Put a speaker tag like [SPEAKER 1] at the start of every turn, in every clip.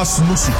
[SPEAKER 1] Más música.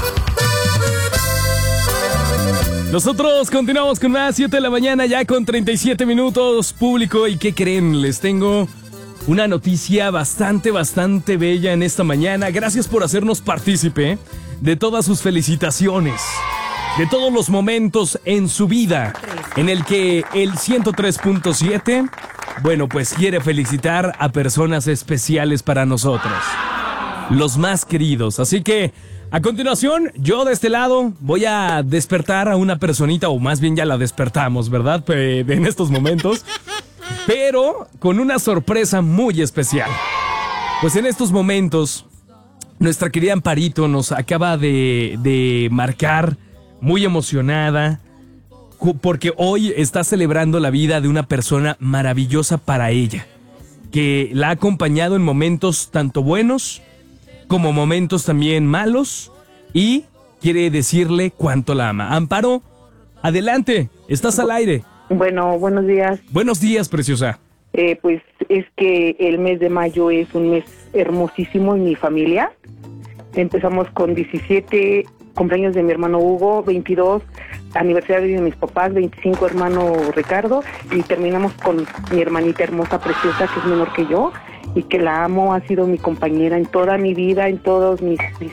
[SPEAKER 2] Nosotros continuamos con más 7 de la mañana, ya con 37 minutos, público. ¿Y qué creen? Les tengo una noticia bastante bella en esta mañana. Gracias por hacernos partícipe de todas sus felicitaciones, de todos los momentos en su vida en el que el 103.7, bueno, pues quiere felicitar a personas especiales para nosotros, los más queridos. Así que a continuación, yo de este lado voy a despertar a una personita, o más bien ya la despertamos, ¿verdad? En estos momentos, pero con una sorpresa muy especial. Pues en estos momentos, nuestra querida Amparito nos acaba de marcar, muy emocionada, porque hoy está celebrando la vida de una persona maravillosa para ella, que la ha acompañado en momentos tanto buenos como momentos también malos, y quiere decirle cuánto la ama. Amparo, adelante, estás al aire.
[SPEAKER 3] Bueno, buenos días.
[SPEAKER 2] Buenos días, preciosa.
[SPEAKER 3] Pues es que el mes de mayo es un mes hermosísimo en mi familia. Empezamos con 17 cumpleaños de mi hermano Hugo, 22 aniversario de mis papás, 25 hermano Ricardo, y terminamos con mi hermanita hermosa, preciosa, que es menor que yo, y que la amo, ha sido mi compañera en toda mi vida, en todos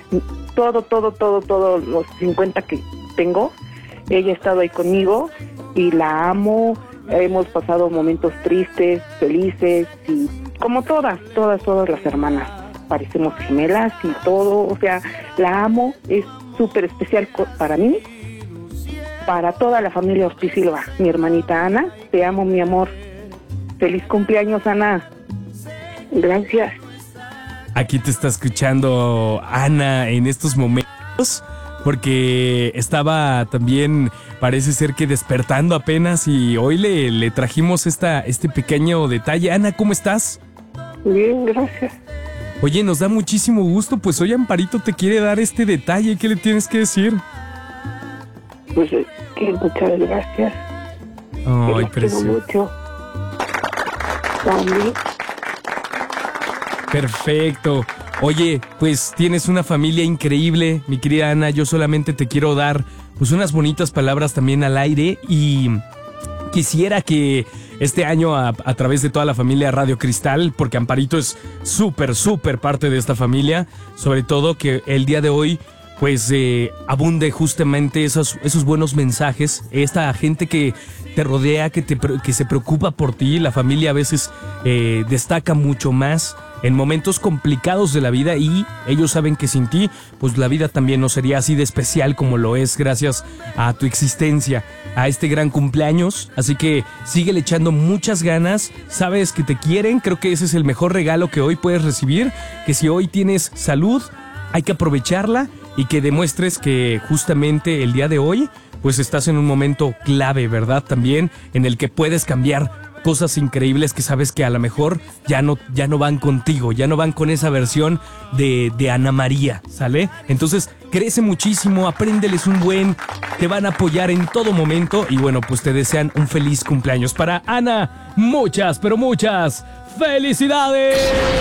[SPEAKER 3] todos los 50 que tengo. Ella ha estado ahí conmigo y la amo. Hemos pasado momentos tristes, felices, y como todas las hermanas, parecemos gemelas y todo, o sea, la amo, es súper especial para mí, para toda la familia Ortiz Silva. Mi hermanita Ana, te amo, mi amor. Feliz cumpleaños, Ana. Gracias.
[SPEAKER 2] Aquí te está escuchando Ana en estos momentos, porque estaba también, parece ser que despertando apenas, y hoy le trajimos este pequeño detalle. Ana, ¿cómo estás?
[SPEAKER 3] Bien, gracias.
[SPEAKER 2] Oye, nos da muchísimo gusto, pues hoy Amparito te quiere dar este detalle. ¿Qué le tienes que decir?
[SPEAKER 3] Pues que muchas gracias.
[SPEAKER 2] Ay,
[SPEAKER 3] precioso. Quiero mucho. También.
[SPEAKER 2] Perfecto. Oye, pues tienes una familia increíble, mi querida Ana. Yo solamente te quiero dar pues unas bonitas palabras también al aire, y quisiera que este año a través de toda la familia Radio Cristal, porque Amparito es súper parte de esta familia, sobre todo que el día de hoy pues abunde justamente esos buenos mensajes, esta gente que te rodea, que se preocupa por ti. La familia a veces destaca mucho más en momentos complicados de la vida, y ellos saben que sin ti pues la vida también no sería así de especial como lo es gracias a tu existencia, a este gran cumpleaños. Así que síguele echando muchas ganas, sabes que te quieren. Creo que ese es el mejor regalo que hoy puedes recibir, que si hoy tienes salud hay que aprovecharla, y que demuestres que justamente el día de hoy pues estás en un momento clave, ¿verdad? También en el que puedes cambiar cosas increíbles que sabes que a lo mejor ya no van contigo, ya no van con esa versión de Ana María, ¿sale? Entonces crece muchísimo, apréndeles un buen, te van a apoyar en todo momento, y bueno, pues te desean un feliz cumpleaños. Para Ana, muchas, pero muchas felicidades.